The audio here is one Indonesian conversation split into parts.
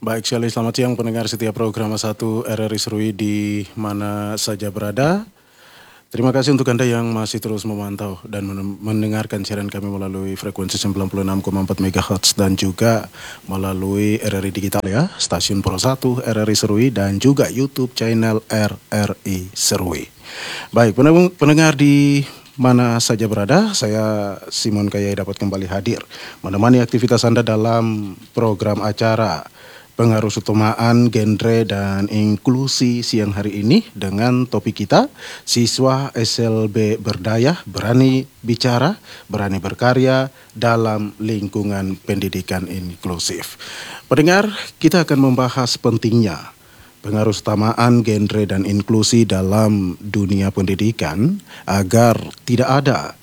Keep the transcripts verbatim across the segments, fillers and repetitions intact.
Baik sekali, selamat siang pendengar setiap program satu R R I Serui di mana saja berada. Terima kasih untuk Anda yang masih terus memantau dan mendengarkan siaran kami melalui frekuensi sembilan puluh enam koma empat megahertz dan juga melalui R R I Digital ya, stasiun Pro satu R R I Serui dan juga YouTube channel R R I Serui. Baik, pendengar di mana saja berada, saya Simon Kayai dapat kembali hadir menemani aktivitas Anda dalam program acara Pengaruh Utamaan Genre dan Inklusi siang hari ini dengan topik kita, siswa S L B berdaya, berani bicara, berani berkarya dalam lingkungan pendidikan inklusif. Pendengar, kita akan membahas pentingnya pengaruh utamaan genre dan inklusi dalam dunia pendidikan agar tidak ada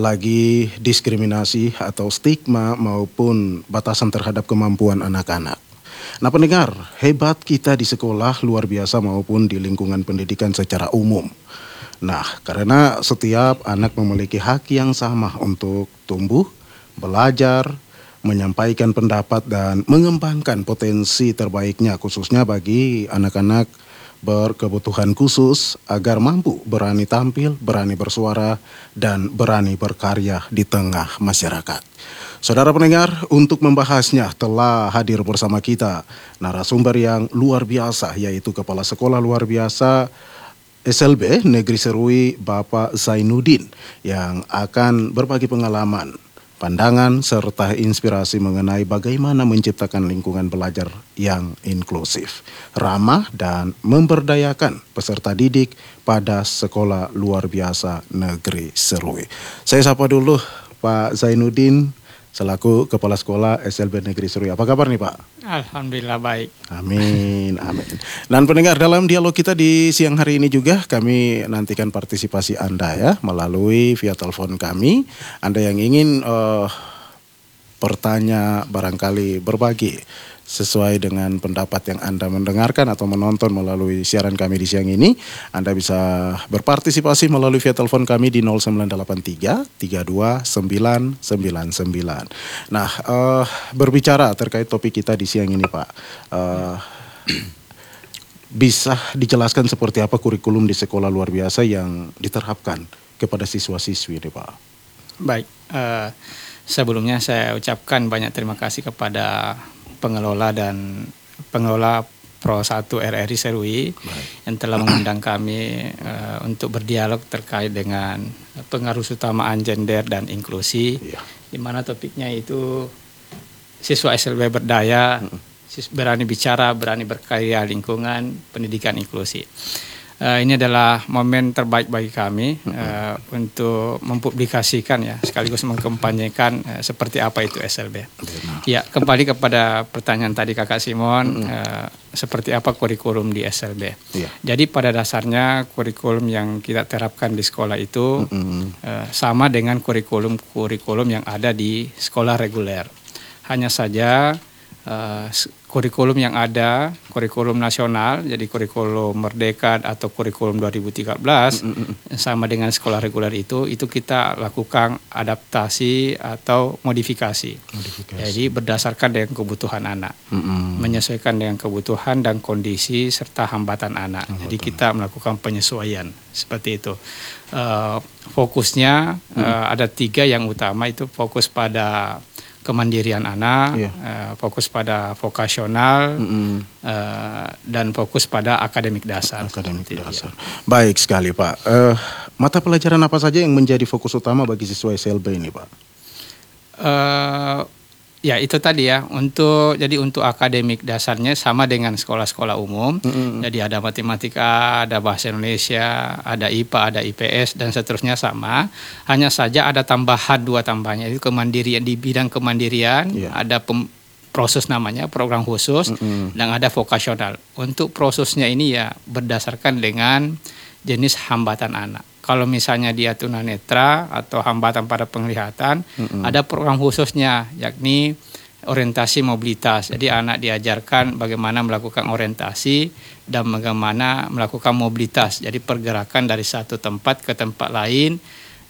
lagi diskriminasi atau stigma maupun batasan terhadap kemampuan anak-anak. Nah pendengar, hebat kita di sekolah luar biasa maupun di lingkungan pendidikan secara umum. Nah, karena setiap anak memiliki hak yang sama untuk tumbuh, belajar, menyampaikan pendapat dan mengembangkan potensi terbaiknya khususnya bagi anak-anak berkebutuhan khusus agar mampu berani tampil, berani bersuara, dan berani berkarya di tengah masyarakat. Saudara pendengar, untuk membahasnya telah hadir bersama kita narasumber yang luar biasa, yaitu Kepala Sekolah Luar Biasa S L B Negeri Serui Bapak Zainuddin yang akan berbagi pengalaman, pandangan, serta inspirasi mengenai bagaimana menciptakan lingkungan belajar yang inklusif, ramah, dan memberdayakan peserta didik pada Sekolah Luar Biasa Negeri Serui. Saya sapa dulu Pak Zainuddin selaku Kepala Sekolah S L B Negeri Serui. Apa kabar nih Pak? Alhamdulillah baik. Amin, amin. Dan pendengar, dalam dialog kita di siang hari ini juga kami nantikan partisipasi Anda ya melalui via telepon kami. Anda yang ingin uh, bertanya, barangkali berbagi sesuai dengan pendapat yang Anda mendengarkan atau menonton melalui siaran kami di siang ini, Anda bisa berpartisipasi melalui via telepon kami di nol sembilan delapan tiga tiga dua sembilan sembilan sembilan. Nah, uh, berbicara terkait topik kita di siang ini Pak, uh, bisa dijelaskan seperti apa kurikulum di sekolah luar biasa yang diterapkan kepada siswa-siswi nih Pak? Baik, uh, sebelumnya saya ucapkan banyak terima kasih kepada pengelola dan pengelola Pro satu R R I Serui Baik. yang telah mengundang kami uh, untuk berdialog terkait dengan pengaruh utamaan gender dan inklusi, ya. Di mana topiknya itu siswa S L B berdaya, hmm. berani bicara, berani berkarya lingkungan pendidikan inklusi. Uh, ini adalah momen terbaik bagi kami uh, mm-hmm. untuk mempublikasikan ya sekaligus mengkampanyekan uh, seperti apa itu S L B. Mm-hmm. Ya, kembali kepada pertanyaan tadi Kakak Simon, mm-hmm. uh, seperti apa kurikulum di S L B. Yeah. Jadi pada dasarnya kurikulum yang kita terapkan di sekolah itu mm-hmm. uh, sama dengan kurikulum-kurikulum yang ada di sekolah reguler. Hanya saja Uh, kurikulum yang ada, kurikulum nasional, jadi kurikulum Merdeka atau kurikulum dua ribu tiga belas mm-hmm. sama dengan sekolah reguler itu, itu kita lakukan adaptasi atau modifikasi. modifikasi. Jadi berdasarkan dengan kebutuhan anak, mm-hmm. menyesuaikan dengan kebutuhan dan kondisi serta hambatan anak. Hambatan. Jadi kita melakukan penyesuaian seperti itu. Uh, fokusnya mm-hmm. uh, ada tiga yang utama, itu fokus pada kemandirian anak, yeah. uh, fokus pada vokasional, mm-hmm. uh, dan fokus pada akademik dasar. Akademik dasar. Ya. Baik sekali Pak. Uh, mata pelajaran apa saja yang menjadi fokus utama bagi siswa S L B ini Pak? Uh, ya itu tadi ya. Untuk jadi untuk akademik dasarnya sama dengan sekolah-sekolah umum. Mm-hmm. Jadi ada matematika, ada bahasa Indonesia, ada I P A, ada I P S dan seterusnya sama. Hanya saja ada tambahan dua tambahnya, itu kemandirian di bidang kemandirian, yeah. ada pem, proses namanya program khusus, mm-hmm. dan ada vokasional. Untuk prosesnya ini ya berdasarkan dengan jenis hambatan anak. Kalau misalnya dia tunanetra atau hambatan pada penglihatan, mm-hmm. ada program khususnya, yakni orientasi mobilitas. Jadi anak diajarkan bagaimana melakukan orientasi dan bagaimana melakukan mobilitas. Jadi pergerakan dari satu tempat ke tempat lain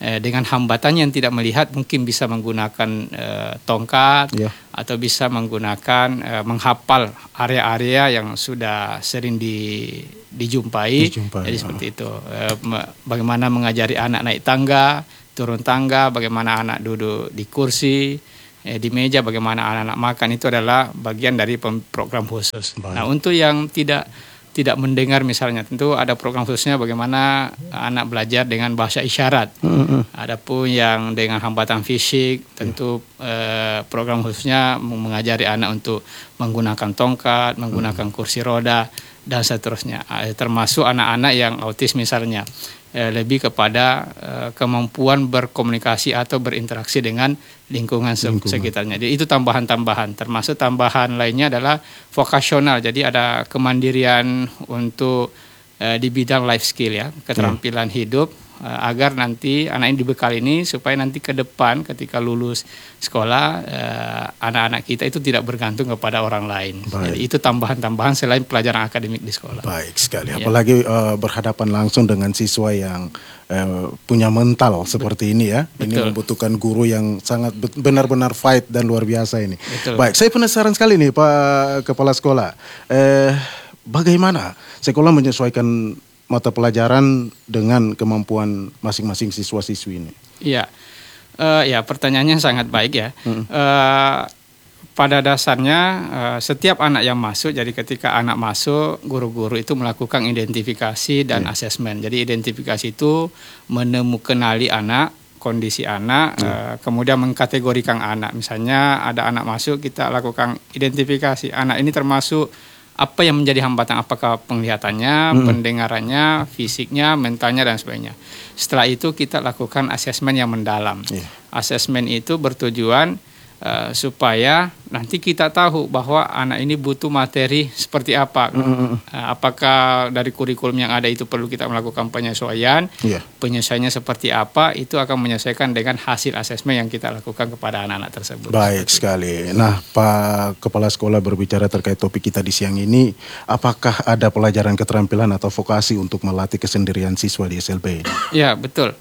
eh, dengan hambatan yang tidak melihat mungkin bisa menggunakan eh, tongkat Yeah. atau bisa menggunakan eh, menghafal area-area yang sudah sering di, dijumpai. Dijumpai, Jadi ah. seperti itu. Eh, me- bagaimana mengajari anak naik tangga, turun tangga, bagaimana anak duduk di kursi, eh, di meja, bagaimana anak-anak makan, itu adalah bagian dari pem- program khusus. Baik. Nah, untuk yang tidak tidak mendengar misalnya, tentu ada program khususnya bagaimana anak belajar dengan bahasa isyarat. Mm-mm. Adapun yang dengan hambatan fisik, tentu eh, program khususnya mengajari anak untuk menggunakan tongkat, menggunakan kursi roda, dan seterusnya. Eh, termasuk anak-anak yang autis misalnya, eh, lebih kepada eh, kemampuan berkomunikasi atau berinteraksi dengan lingkungan, se- Lingkungan. sekitarnya. Jadi itu tambahan-tambahan. Termasuk tambahan lainnya adalah vokasional. Jadi ada kemandirian untuk eh, di bidang life skill ya, keterampilan hidup, eh, agar nanti anak ini dibekal ini supaya nanti ke depan ketika lulus sekolah, eh, anak-anak kita itu tidak bergantung kepada orang lain. Baik. Jadi itu tambahan-tambahan selain pelajaran akademik di sekolah. Baik sekali, Ya. apalagi eh, berhadapan langsung dengan siswa yang eh, punya mental seperti ini ya. Ini Betul. membutuhkan guru yang sangat bet- benar-benar fight dan luar biasa ini. Betul. Baik, saya penasaran sekali nih Pak Kepala Sekolah. Eh, bagaimana sekolah menyesuaikan mata pelajaran dengan kemampuan masing-masing siswa-siswi ini? Iya, Eh, ya pertanyaannya sangat baik ya. Eh, pada dasarnya eh, setiap anak yang masuk, jadi ketika anak masuk, guru-guru itu melakukan identifikasi dan asesmen. Jadi identifikasi itu menemukanali anak, kondisi anak, eh, kemudian mengkategorikan anak. Misalnya ada anak masuk, kita lakukan identifikasi. Anak ini termasuk apa yang menjadi hambatan, apakah penglihatannya, pendengarannya, fisiknya, mentalnya, dan sebagainya. Setelah itu kita lakukan asesmen yang mendalam. Iya. Asesmen itu bertujuan eh, supaya nanti kita tahu bahwa anak ini butuh materi seperti apa. Eh, apakah dari kurikulum yang ada itu perlu kita melakukan penyesuaian, Iya. penyesuaiannya seperti apa, itu akan menyesuaikan dengan hasil asesmen yang kita lakukan kepada anak-anak tersebut. Baik sekali. Nah, Pak Kepala Sekolah berbicara terkait topik kita di siang ini, apakah ada pelajaran keterampilan atau vokasi untuk melatih kesendirian siswa di S L B? Ya, betul.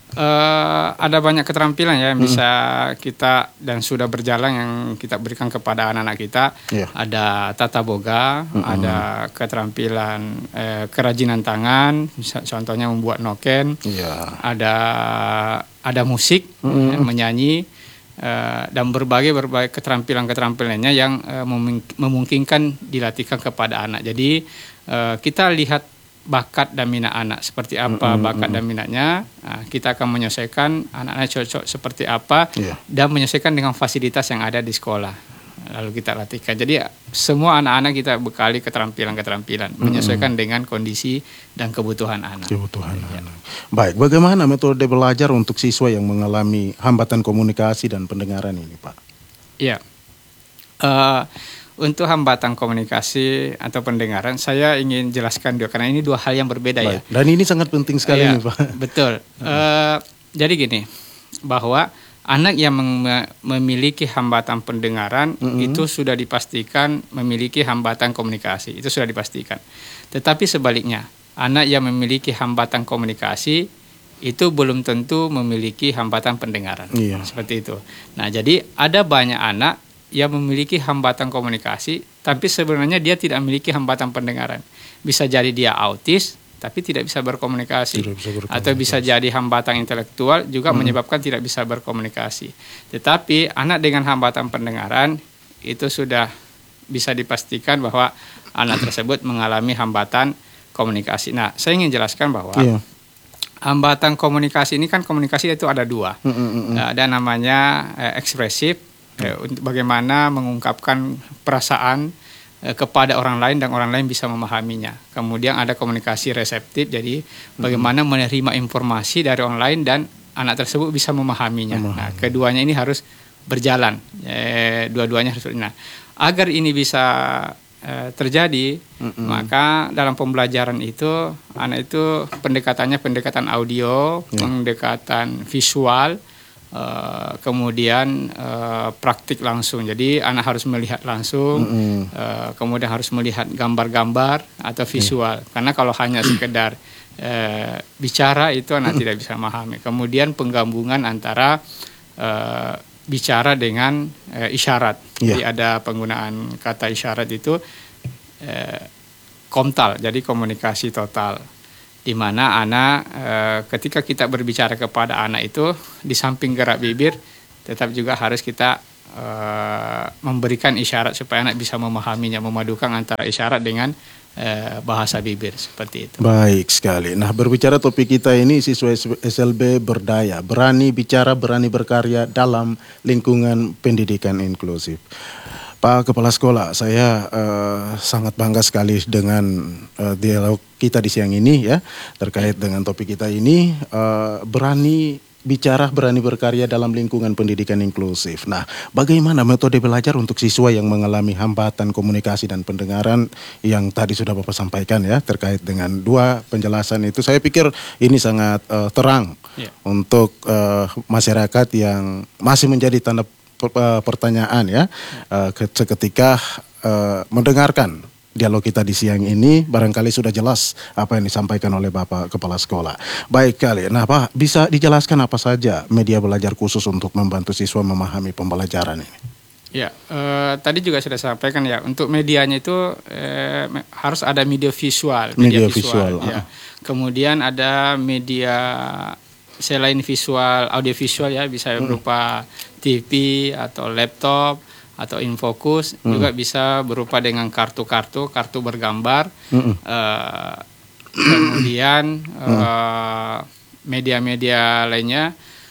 Eh, ada banyak keterampilan ya yang bisa kita dan sudah berjalan yang kita berikan kepada anak-anak kita. Iya. Ada tata boga, ada keterampilan eh, kerajinan tangan, misal- contohnya membuat noken. Iya. Ada ada musik, ya, menyanyi, eh, dan berbagai berbagai keterampilan-keterampilannya yang eh, memung- memungkinkan dilatihkan kepada anak. Jadi eh, kita lihat bakat dan minat anak seperti apa, bakat dan minatnya, nah, kita akan menyesuaikan anak-anak cocok seperti apa, Iya. dan menyesuaikan dengan fasilitas yang ada di sekolah, lalu kita latihkan. Jadi semua anak-anak kita bekali keterampilan-keterampilan, menyesuaikan dengan kondisi dan kebutuhan anak. Kebutuhan anak. Baik, bagaimana metode belajar untuk siswa yang mengalami hambatan komunikasi dan pendengaran ini, Pak? Iya. Eh, untuk hambatan komunikasi atau pendengaran, saya ingin jelaskan dulu karena ini dua hal yang berbeda ya. Baik. Dan ini sangat penting sekali Iya, nih, Pak. betul. Eh, jadi gini, bahwa anak yang mem- memiliki hambatan pendengaran itu sudah dipastikan memiliki hambatan komunikasi, itu sudah dipastikan. Tetapi sebaliknya, anak yang memiliki hambatan komunikasi itu belum tentu memiliki hambatan pendengaran. Iya. Seperti itu. Nah, jadi ada banyak anak yang memiliki hambatan komunikasi, tapi sebenarnya dia tidak memiliki hambatan pendengaran. Bisa jadi dia autis, tapi tidak bisa berkomunikasi. Tidak bisa berkomunikasi. Atau bisa jadi hambatan intelektual juga menyebabkan tidak bisa berkomunikasi. Tetapi anak dengan hambatan pendengaran itu sudah bisa dipastikan bahwa anak tersebut mengalami hambatan komunikasi. Nah, saya ingin jelaskan bahwa Iya. hambatan komunikasi ini kan komunikasi itu ada dua. Mm, mm, mm, mm. Ada namanya eh, ekspresif, eh, untuk bagaimana mengungkapkan perasaan eh, kepada orang lain dan orang lain bisa memahaminya. Kemudian ada komunikasi reseptif, jadi bagaimana menerima informasi dari orang lain dan anak tersebut bisa memahaminya. Memahami. Nah, keduanya ini harus berjalan, eh, dua-duanya harus. Nah, agar ini bisa eh, terjadi, maka dalam pembelajaran itu anak itu pendekatannya pendekatan audio, pendekatan visual, uh, kemudian uh, praktik langsung. Jadi anak harus melihat langsung, mm-hmm. uh, kemudian harus melihat gambar-gambar atau visual. Mm. Karena kalau hanya sekedar uh, bicara itu anak mm. tidak bisa memahami. Kemudian penggabungan antara uh, bicara dengan uh, isyarat. Yeah. Jadi ada penggunaan kata isyarat itu uh, komtal, jadi komunikasi total. Di mana anak e, ketika kita berbicara kepada anak itu di samping gerak bibir tetap juga harus kita e, memberikan isyarat supaya anak bisa memahaminya, memadukan antara isyarat dengan e, bahasa bibir seperti itu. Baik sekali. Nah, berbicara topik kita ini siswa S L B berdaya, berani bicara, berani berkarya dalam lingkungan pendidikan inklusif. Pak Kepala Sekolah, saya uh, sangat bangga sekali dengan uh, dialog kita di siang ini ya, terkait dengan topik kita ini, uh, berani bicara, berani berkarya dalam lingkungan pendidikan inklusif. Nah, bagaimana metode belajar untuk siswa yang mengalami hambatan komunikasi dan pendengaran yang tadi sudah Bapak sampaikan ya, terkait dengan dua penjelasan itu, saya pikir ini sangat uh, terang yeah. untuk uh, masyarakat yang masih menjadi tanda pertanyaan ya, uh, ketika uh, mendengarkan dialog kita di siang ini, barangkali sudah jelas apa yang disampaikan oleh Bapak Kepala Sekolah. Baik kali. Nah, Pak, bisa dijelaskan apa saja media belajar khusus untuk membantu siswa memahami pembelajaran ini? Ya, uh, tadi juga sudah sampaikan ya, untuk medianya itu uh, harus ada media visual, media, media visual. visual ya. Kemudian ada media selain visual, audio visual ya, bisa hmm. berupa T V atau laptop atau infocus, hmm. juga bisa berupa dengan kartu-kartu, kartu bergambar, hmm. uh, kemudian hmm. uh, media-media lainnya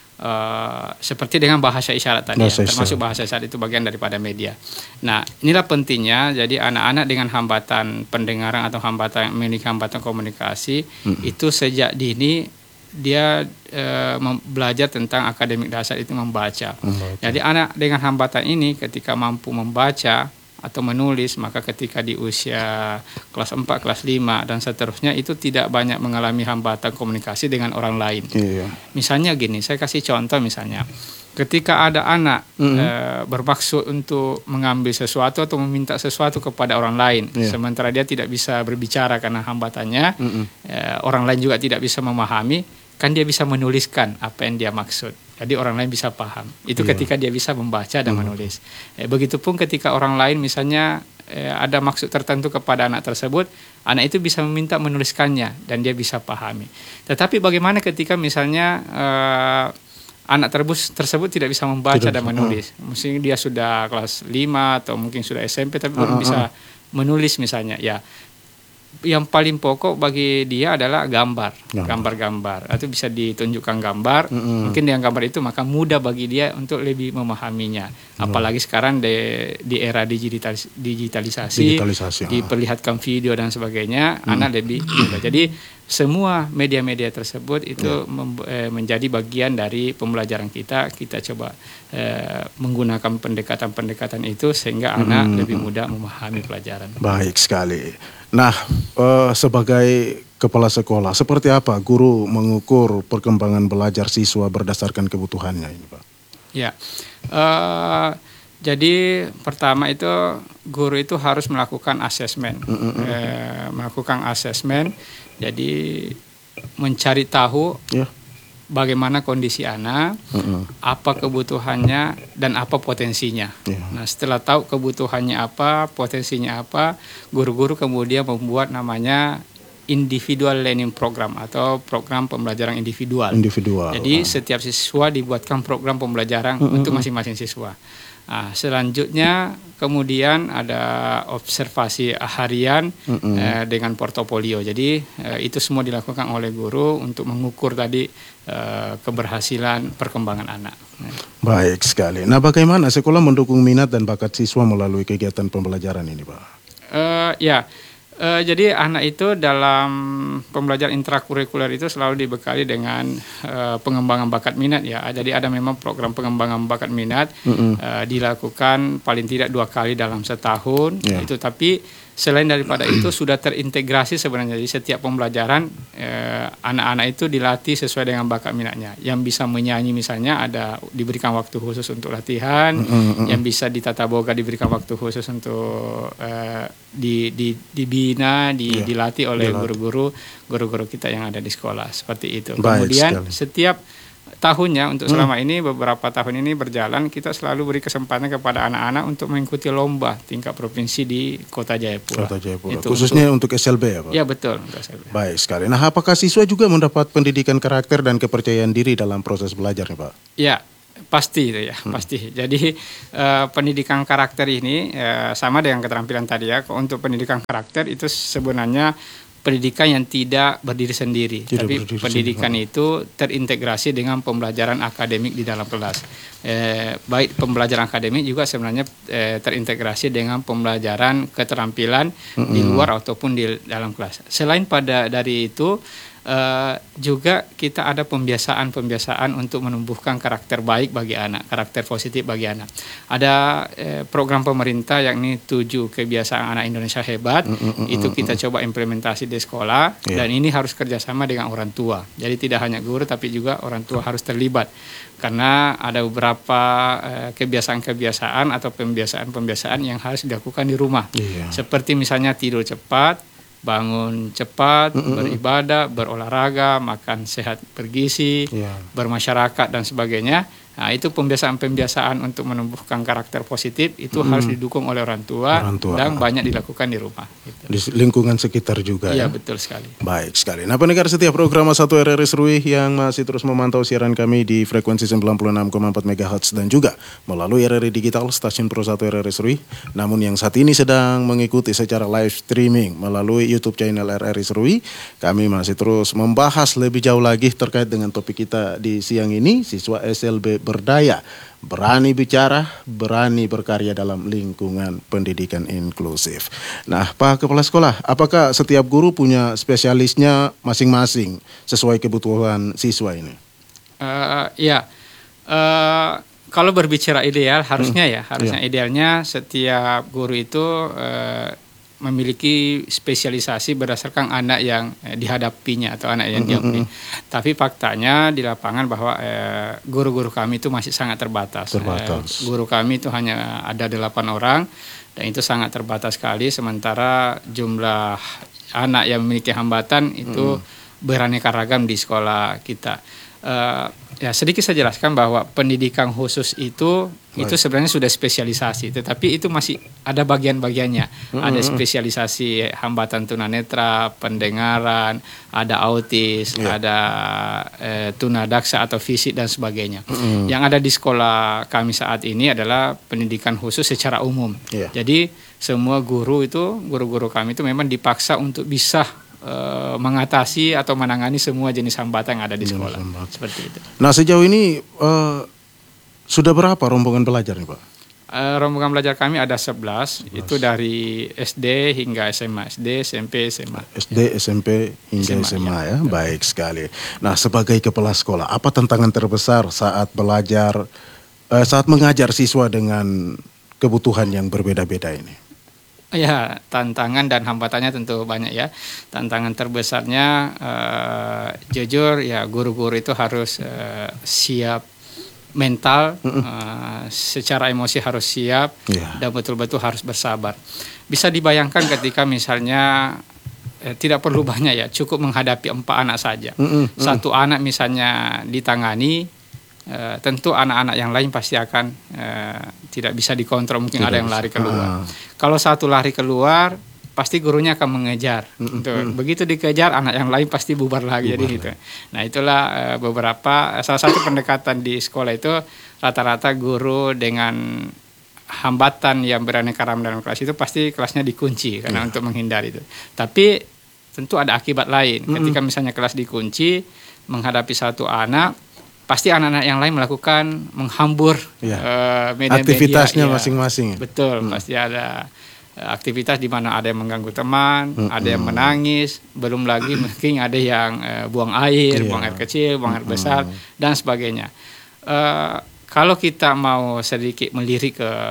uh, seperti dengan bahasa isyarat tadi, bahasa ya, termasuk bahasa isyarat itu bagian daripada media. Nah, inilah pentingnya, jadi anak-anak dengan hambatan pendengaran atau hambatan memiliki hambatan komunikasi hmm. itu sejak dini dia e, belajar tentang akademik dasar itu membaca. membaca. Jadi anak dengan hambatan ini ketika mampu membaca atau menulis, maka ketika di usia kelas empat, kelas lima dan seterusnya itu tidak banyak mengalami hambatan komunikasi dengan orang lain. Iya. Misalnya gini, saya kasih contoh misalnya. Ketika ada anak mm-hmm. e, bermaksud untuk mengambil sesuatu atau meminta sesuatu kepada orang lain, yeah. sementara dia tidak bisa berbicara karena hambatannya, mm-hmm. e, orang lain juga tidak bisa memahami, kan dia bisa menuliskan apa yang dia maksud. Jadi orang lain bisa paham. Itu yeah. ketika dia bisa membaca dan mm-hmm. menulis. E, begitupun ketika orang lain misalnya e, ada maksud tertentu kepada anak tersebut, anak itu bisa meminta menuliskannya dan dia bisa pahami. Tetapi bagaimana ketika misalnya e, anak tersebut, tersebut tidak bisa membaca tidak, dan menulis. Uh. Mungkin dia sudah kelas lima atau mungkin sudah S M P tapi belum uh, uh, bisa menulis misalnya. Ya, yang paling pokok bagi dia adalah gambar, gambar-gambar. Atau bisa ditunjukkan gambar. Uh-uh. Mungkin dengan gambar itu maka mudah bagi dia untuk lebih memahaminya. Uh. Apalagi sekarang di, di era digitalis, digitalisasi, digitalisasi diperlihatkan video dan sebagainya, uh. anak lebih mudah. Jadi semua media-media tersebut itu ya. mem- eh, menjadi bagian dari pembelajaran kita. Kita coba eh, menggunakan pendekatan-pendekatan itu sehingga hmm. anak lebih mudah memahami pelajaran. Baik sekali. Nah, eh, sebagai kepala sekolah, seperti apa guru mengukur perkembangan belajar siswa berdasarkan kebutuhannya ini, Pak? Ya, uh, jadi pertama itu guru itu harus melakukan asesmen, mm-hmm. eh, melakukan asesmen. Jadi mencari tahu yeah. bagaimana kondisi anak, mm-hmm. apa kebutuhannya dan apa potensinya. Yeah. Nah, setelah tahu kebutuhannya apa, potensinya apa, guru-guru kemudian membuat namanya individual learning program atau program pembelajaran individual. Individual. Jadi oh. setiap siswa dibuatkan program pembelajaran mm-hmm. untuk masing-masing siswa. Nah, selanjutnya kemudian ada observasi harian mm-hmm. eh, dengan portofolio. Jadi eh, itu semua dilakukan oleh guru untuk mengukur tadi eh, keberhasilan perkembangan anak. Baik sekali. Nah, bagaimana sekolah mendukung minat dan bakat siswa melalui kegiatan pembelajaran ini, Pak? Uh, ya. Uh, jadi anak itu dalam pembelajaran intrakurikuler itu selalu dibekali dengan uh, pengembangan bakat minat ya. Jadi ada memang program pengembangan bakat minat mm-hmm. uh, dilakukan paling tidak dua kali dalam setahun. Yeah. Itu tapi selain daripada itu sudah terintegrasi sebenarnya. Jadi setiap pembelajaran eh, anak-anak itu dilatih sesuai dengan bakat minatnya. Yang bisa menyanyi misalnya ada diberikan waktu khusus untuk latihan, mm-hmm. yang bisa ditata boga diberikan waktu khusus untuk eh, di, di, dibina, di, yeah. dilatih oleh Dilat. guru-guru guru-guru kita yang ada di sekolah seperti itu. Baik, kemudian sekali. setiap tahunnya untuk selama hmm. ini beberapa tahun ini berjalan kita selalu beri kesempatan kepada anak-anak untuk mengikuti lomba tingkat provinsi di Kota Jayapura. Kota Jayapura. Itu Khususnya untuk, untuk S L B ya Pak? Ya betul untuk S L B. Baik sekali. Nah apakah siswa juga mendapat pendidikan karakter dan kepercayaan diri dalam proses belajar nih Pak? Ya pasti itu ya hmm. pasti. Jadi uh, pendidikan karakter ini uh, sama dengan keterampilan tadi ya. Untuk pendidikan karakter itu sebenarnya pendidikan yang tidak berdiri sendiri, tidak tapi berdiri pendidikan sendiri. Itu terintegrasi dengan pembelajaran akademik di dalam kelas. Eh, baik pembelajaran akademik juga sebenarnya eh, terintegrasi dengan pembelajaran keterampilan mm-hmm. di luar ataupun di dalam kelas. Selain pada dari itu Uh, juga kita ada pembiasaan-pembiasaan untuk menumbuhkan karakter baik bagi anak, karakter positif bagi anak. Ada eh, program pemerintah yakni tujuh kebiasaan anak Indonesia hebat, mm, mm, mm, itu kita mm, coba implementasi di sekolah, yeah. dan ini harus kerjasama dengan orang tua. Jadi tidak hanya guru tapi juga orang tua harus terlibat. Karena ada beberapa eh, kebiasaan-kebiasaan atau pembiasaan-pembiasaan yang harus dilakukan di rumah. Yeah. Seperti misalnya tidur cepat, bangun cepat, mm-hmm. beribadah, berolahraga, makan sehat bergizi, yeah. bermasyarakat dan sebagainya. Nah, itu pembiasaan-pembiasaan untuk menumbuhkan karakter positif itu mm-hmm. harus didukung oleh orang tua, orang tua dan banyak dilakukan di rumah. Gitu. Di lingkungan sekitar juga. Iya, ya? Betul sekali. Baik sekali. Nah, pendengar setiap program satu R R I Serui yang masih terus memantau siaran kami di frekuensi sembilan puluh enam koma empat megahertz dan juga melalui R R I Digital Stasiun Pro satu R R I Serui. Namun yang saat ini sedang mengikuti secara live streaming melalui YouTube channel R R I Serui, kami masih terus membahas lebih jauh lagi terkait dengan topik kita di siang ini, siswa S L B berdaya, berani bicara, berani berkarya dalam lingkungan pendidikan inklusif. Nah, Pak Kepala Sekolah, apakah setiap guru punya spesialisnya masing-masing sesuai kebutuhan siswa ini? Uh, ya, uh, kalau berbicara ideal harusnya hmm. ya, harusnya yeah. idealnya setiap guru itu uh, memiliki spesialisasi berdasarkan anak yang eh, dihadapinya atau anak yang mm-hmm. diambil. Tapi faktanya di lapangan bahwa eh, guru-guru kami itu masih sangat terbatas. terbatas. Eh, guru kami itu hanya ada delapan orang dan itu sangat terbatas sekali. Sementara jumlah anak yang memiliki hambatan itu mm. beraneka ragam di sekolah kita. Uh, ya sedikit saya jelaskan bahwa pendidikan khusus itu Baik. itu sebenarnya sudah spesialisasi, tetapi itu masih ada bagian-bagiannya. Mm-hmm. Ada spesialisasi hambatan tunanetra, pendengaran, ada autis, yeah. ada eh, tunadaksa atau fisik dan sebagainya. Mm-hmm. Yang ada di sekolah kami saat ini adalah pendidikan khusus secara umum. Yeah. Jadi semua guru itu, guru-guru kami itu memang dipaksa untuk bisa Uh, mengatasi atau menangani semua jenis hambatan yang ada di sekolah. Seperti itu. Nah, sejauh ini uh, sudah berapa rombongan belajar nih Pak? Uh, rombongan belajar kami ada sebelas, itu dari S D hingga S M A, S D, S M P, S M A. S D, S M P hingga S M A, S M A ya, ya. Baik sekali. Nah, sebagai kepala sekolah, apa tantangan terbesar saat belajar, uh, saat mengajar siswa dengan kebutuhan yang berbeda-beda ini? Ya, tantangan dan hambatannya tentu banyak ya. Tantangan terbesarnya uh, jujur ya guru-guru itu harus uh, siap mental, uh, secara emosi harus siap yeah. dan betul-betul harus bersabar. Bisa dibayangkan ketika misalnya eh, tidak perlu banyak ya, cukup menghadapi empat anak saja. Mm-mm, mm. Satu anak misalnya ditangani, Uh, tentu anak-anak yang lain pasti akan uh, tidak bisa dikontrol, mungkin tidak ada yang lari keluar. Ah. Kalau satu lari keluar, pasti gurunya akan mengejar. Mm-hmm. Gitu. Begitu dikejar, anak yang lain pasti bubar lagi. Bubar jadi gitu. Nah itulah uh, beberapa salah satu pendekatan di sekolah itu rata-rata guru dengan hambatan yang beraneka ragam dalam kelas itu pasti kelasnya dikunci karena yeah. untuk menghindari itu. Tapi tentu ada akibat lain. Mm-hmm. Ketika misalnya kelas dikunci, menghadapi satu anak, pasti anak-anak yang lain melakukan menghambur ya. uh, media-media aktivitasnya ya. masing-masing. Betul, hmm. pasti ada uh, aktivitas di mana ada yang mengganggu teman, hmm. ada yang menangis, belum lagi mungkin ada yang uh, buang air, yeah. buang air kecil, buang air besar hmm. dan sebagainya. Uh, kalau kita mau sedikit melirik ke ke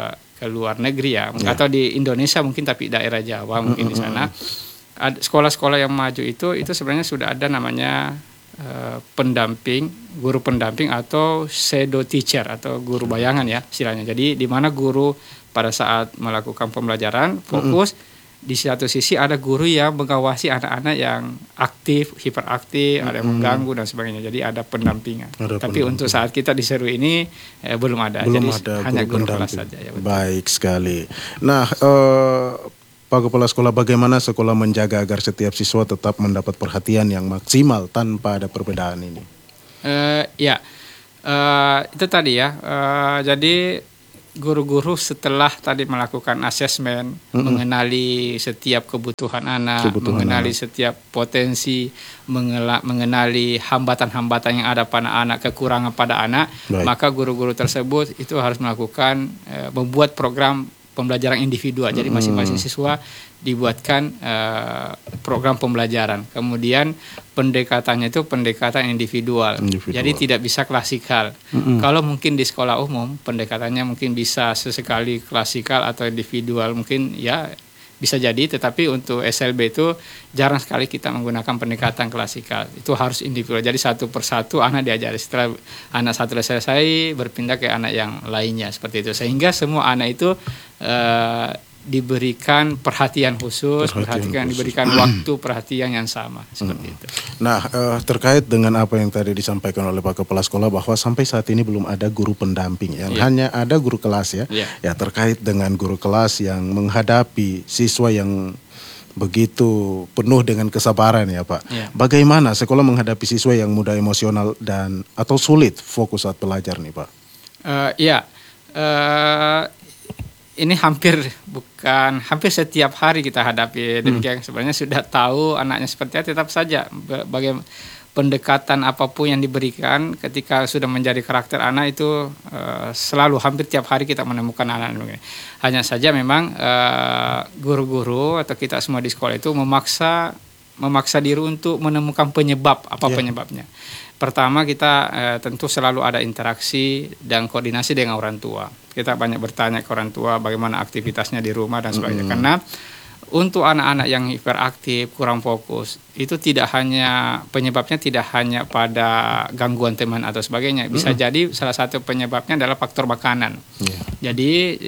ke luar negeri ya, Yeah. atau di Indonesia mungkin tapi daerah Jawa mungkin di sana. Ad- Sekolah-sekolah yang maju itu itu sebenarnya sudah ada namanya eh, pendamping, guru pendamping atau shadow teacher atau guru bayangan ya istilahnya. Jadi di mana guru pada saat melakukan pembelajaran fokus, di satu sisi ada guru yang mengawasi anak-anak yang aktif, hiperaktif, ada yang mengganggu dan sebagainya. Jadi ada pendampingan. Ada Tapi pendamping. untuk saat kita di Seru ini eh, belum ada. Belum Jadi ada hanya guru guru kelas pendamping. saja ya. Betul. Baik sekali. Nah, eh, Pak Kepala Sekolah, bagaimana sekolah menjaga agar setiap siswa tetap mendapat perhatian yang maksimal tanpa ada perbedaan ini? Eh, ya, eh, itu tadi ya. Eh, jadi guru-guru setelah tadi melakukan asesmen, mengenali setiap kebutuhan anak, Kebutuhan mengenali anak. setiap potensi, mengela- mengenali hambatan-hambatan yang ada pada anak, kekurangan pada anak, Baik. maka guru-guru tersebut itu harus melakukan eh, membuat program pembelajaran individual. Jadi masing-masing siswa dibuatkan eh, program pembelajaran. Kemudian pendekatannya itu pendekatan individual. Individual. Jadi tidak bisa klasikal. Kalau mungkin di sekolah umum pendekatannya mungkin bisa sesekali klasikal atau individual mungkin ya bisa jadi, tetapi untuk S L B itu jarang sekali kita menggunakan pendekatan klasikal. Itu harus individual. Jadi satu persatu anak diajari. Setelah anak satu selesai berpindah ke anak yang lainnya seperti itu. Sehingga semua anak itu eh, diberikan perhatian khusus, Perhatian perhatian, khusus. diberikan waktu perhatian yang sama seperti itu. Nah, eh, terkait dengan apa yang tadi disampaikan oleh Pak Kepala Sekolah bahwa sampai saat ini belum ada guru pendamping, yang Iya. hanya ada guru kelas ya. Iya. Ya, terkait dengan guru kelas yang menghadapi siswa yang begitu penuh dengan kesabaran ya Pak. Iya. Bagaimana sekolah menghadapi siswa yang mudah emosional dan atau sulit fokus saat belajar nih Pak? Eh, ya, eh, ini hampir bukan hampir setiap hari kita hadapi demikian. Sebenarnya sudah tahu anaknya seperti apa, tetap saja bagaimana pendekatan apapun yang diberikan ketika sudah menjadi karakter anak itu eh, selalu hampir tiap hari kita menemukan anak begini. Hanya saja memang eh, guru-guru atau kita semua di sekolah itu memaksa memaksa diri untuk menemukan penyebab apa Yeah. penyebabnya. Pertama kita eh, tentu selalu ada interaksi dan koordinasi dengan orang tua. Kita banyak bertanya ke orang tua bagaimana aktivitasnya di rumah dan sebagainya. Karena untuk anak-anak yang hiperaktif, kurang fokus, itu tidak hanya penyebabnya tidak hanya pada gangguan teman atau sebagainya. Bisa jadi salah satu penyebabnya adalah faktor makanan. Yeah. Jadi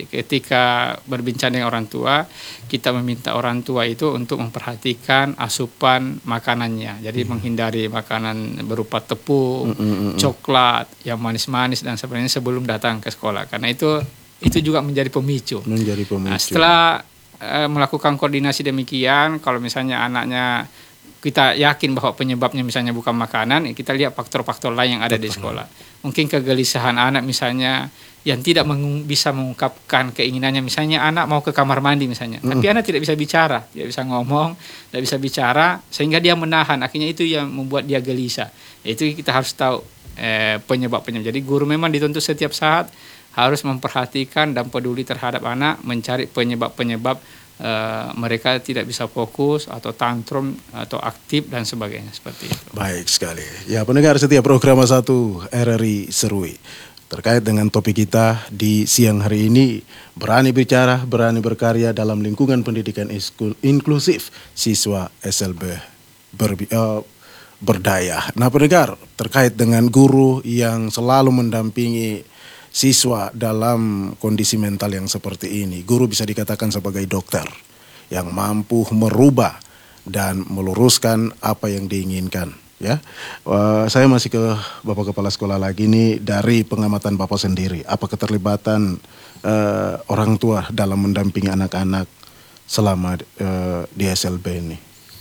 ketika berbincang dengan orang tua, kita meminta orang tua itu untuk memperhatikan asupan makanannya. Jadi menghindari makanan berupa tepung, coklat, yang manis-manis dan sebagainya sebelum datang ke sekolah. Karena itu itu juga menjadi pemicu. Menjadi pemicu. Nah, setelah eh, melakukan koordinasi demikian, kalau misalnya anaknya kita yakin bahwa penyebabnya misalnya bukan makanan, kita lihat faktor-faktor lain yang ada di sekolah. Mungkin kegelisahan anak misalnya yang tidak mengu- bisa mengungkapkan keinginannya, misalnya anak mau ke kamar mandi misalnya, tapi anak tidak bisa bicara, tidak bisa ngomong, tidak bisa bicara, sehingga dia menahan, akhirnya itu yang membuat dia gelisah. Itu kita harus tahu eh, penyebab-penyebab. Jadi guru memang dituntut setiap saat harus memperhatikan dan peduli terhadap anak, mencari penyebab-penyebab uh, mereka tidak bisa fokus atau tantrum atau aktif dan sebagainya seperti itu. Baik sekali. Ya, pendengar setia program satu R R I Serui. Terkait dengan topik kita di siang hari ini, berani bicara, berani berkarya dalam lingkungan pendidikan iskul- inklusif siswa S L B berbi- eh, berdaya. Nah, pendengar, terkait dengan guru yang selalu mendampingi siswa dalam kondisi mental yang seperti ini, guru bisa dikatakan sebagai dokter yang mampu merubah dan meluruskan apa yang diinginkan. Ya, uh, saya masih ke Bapak Kepala Sekolah lagi nih, dari pengamatan Bapak sendiri, apa keterlibatan uh, orang tua dalam mendampingi anak-anak selama uh, di S L B ini?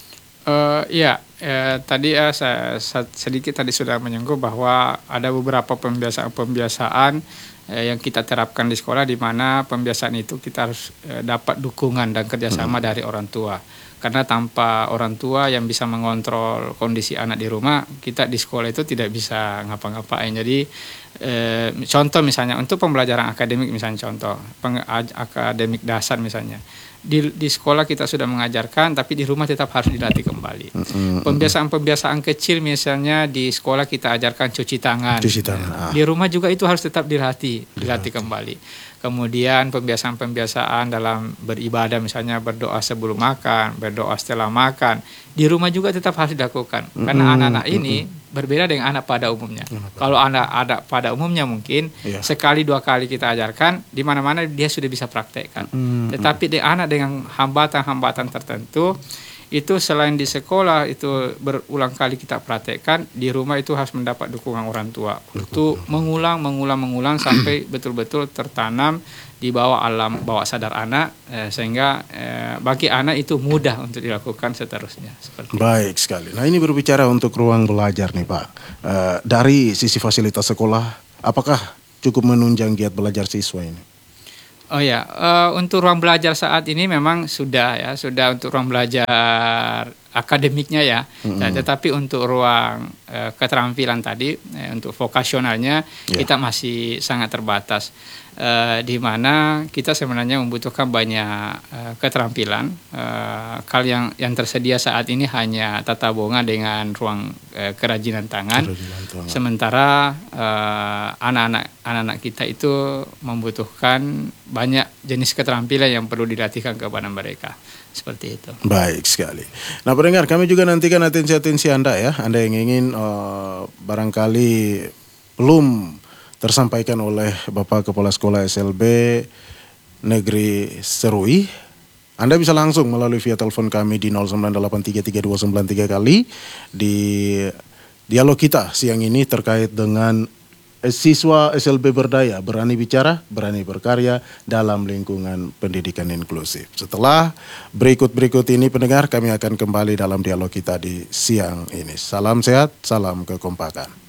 Uh, ya, eh, tadi ya saya, saya sedikit tadi sudah menyinggung bahwa ada beberapa pembiasaan-pembiasaan eh, yang kita terapkan di sekolah, di mana pembiasaan itu kita harus eh, dapat dukungan dan kerjasama hmm. dari orang tua. Karena tanpa orang tua yang bisa mengontrol kondisi anak di rumah, kita di sekolah itu tidak bisa ngapa-ngapain. Jadi eh, contoh misalnya untuk pembelajaran akademik, misalnya contoh peng- akademik dasar misalnya. Di, di sekolah kita sudah mengajarkan, tapi di rumah tetap harus dilatih kembali. Mm-hmm. Pembiasaan-pembiasaan kecil misalnya di sekolah kita ajarkan cuci tangan. Cuci tangan. Ah. Di rumah juga itu harus tetap dilatih. kembali, dilatih kembali. Kemudian pembiasaan-pembiasaan dalam beribadah, misalnya berdoa sebelum makan, berdoa setelah makan, di rumah juga tetap harus dilakukan. Mm-hmm. Karena anak-anak ini mm-hmm. berbeda dengan anak pada umumnya. Mm-hmm. Kalau anak ada pada umumnya mungkin yeah. sekali dua kali kita ajarkan, di mana-mana dia sudah bisa praktekkan. Mm-hmm. Tetapi di anak dengan hambatan-hambatan tertentu, itu selain di sekolah itu berulang kali kita praktekkan, di rumah itu harus mendapat dukungan orang tua untuk mengulang, mengulang, mengulang sampai betul-betul tertanam di bawah alam, bawah sadar anak, eh, sehingga eh, bagi anak itu mudah untuk dilakukan seterusnya. Seperti Baik itu. Sekali. Nah ini berbicara untuk ruang belajar nih Pak, uh, dari sisi fasilitas sekolah, apakah cukup menunjang giat belajar siswa ini? Oh ya, uh, untuk ruang belajar saat ini memang sudah ya, sudah untuk ruang belajar akademiknya ya. Mm-hmm. Nah, tetapi untuk ruang uh, keterampilan tadi, eh, untuk vokasionalnya yeah. kita masih sangat terbatas. Uh, di mana kita sebenarnya membutuhkan banyak uh, keterampilan. Uh, Kalau yang yang tersedia saat ini hanya tata boga dengan ruang uh, kerajinan tangan. Kerajinan tangan. Sementara uh, anak-anak anak-anak kita itu membutuhkan banyak jenis keterampilan yang perlu dilatihkan kepada mereka. Seperti itu. Baik sekali. Nah pendengar, kami juga nantikan atensi-atensi Anda ya. Anda yang ingin uh, barangkali belum tersampaikan oleh Bapak Kepala Sekolah S L B Negeri Serui, Anda bisa langsung melalui via telepon kami di nol sembilan delapan tiga tiga dua sembilan tiga kali di dialog kita siang ini terkait dengan siswa S L B berdaya, berani bicara, berani berkarya dalam lingkungan pendidikan inklusif. Setelah berikut-berikut ini pendengar, kami akan kembali dalam dialog kita di siang ini. Salam sehat, salam kekompakan.